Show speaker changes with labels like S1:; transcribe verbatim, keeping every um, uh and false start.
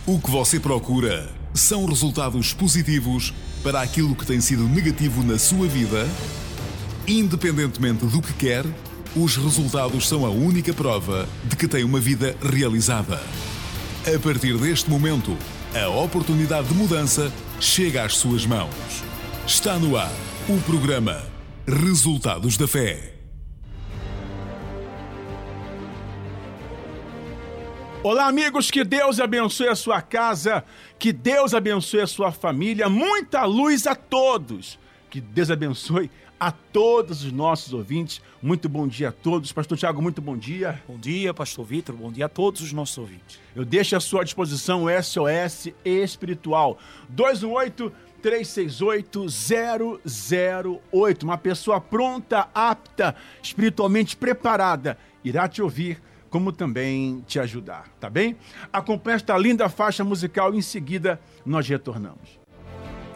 S1: O que você procura são resultados positivos para aquilo que tem sido negativo na sua vida? Independentemente do que quer, os resultados são a única prova de que tem uma vida realizada. A partir deste momento, a oportunidade de mudança chega às suas mãos. Está no ar o programa Resultados da Fé.
S2: Olá, amigos, que Deus abençoe a sua casa, que Deus abençoe a sua família, muita luz a todos, que Deus abençoe a todos os nossos ouvintes. Muito bom dia a todos. Pastor Tiago, muito bom dia.
S3: Bom dia, Pastor Vitor, bom dia a todos os nossos ouvintes.
S2: Eu deixo à sua disposição o S O S Espiritual, dois um oito, três seis oito, zero zero oito. Uma pessoa pronta, apta, espiritualmente preparada, irá te ouvir, como também te ajudar, tá bem? Acompanhe esta linda faixa musical e em seguida nós retornamos.